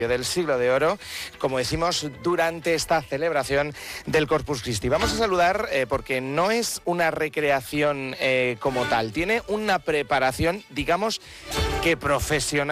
del Siglo de Oro, como decimos, durante esta celebración del Corpus Christi. Vamos a saludar porque no es una recreación como tal, tiene una preparación, digamos, que profesional.